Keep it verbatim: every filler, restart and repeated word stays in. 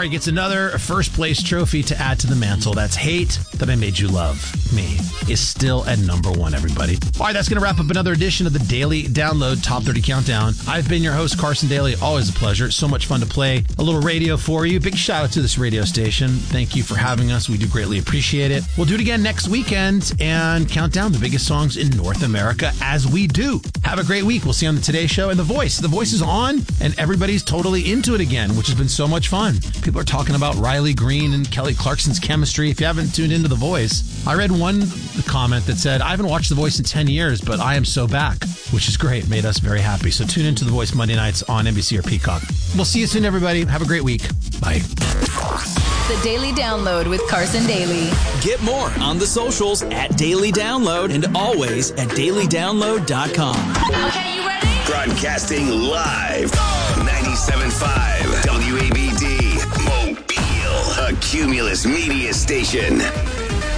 Sorry gets another first place trophy to add to the mantle. That's Hate That I Made You Love Me is still at number one, everybody. All right, that's going to wrap up another edition of the Daily Download Top thirty Countdown. I've been your host, Carson Daly. Always a pleasure. So much fun to play a little radio for you. Big shout out to this radio station. Thank you for having us. We do greatly appreciate it. We'll do it again next weekend and count down the biggest songs in North America as we do. Have a great week. We'll see you on the Today Show and The Voice. The Voice is on and everybody's totally into it again, which has been so much fun. People are talking about Riley Green and Kelly Clarkson's chemistry. If you haven't tuned into The Voice, I read one comment that said, I haven't watched The Voice in ten years, but I am so back, which is great. Made us very happy. So tune into The Voice Monday nights on N B C or Peacock. We'll see you soon, everybody. Have a great week. Bye. The Daily Download with Carson Daly. Get more on the socials at Daily Download and always at daily download dot com. Okay, you ready? Broadcasting live. ninety-seven point five W A B D. Mobile. A Cumulus Media Station.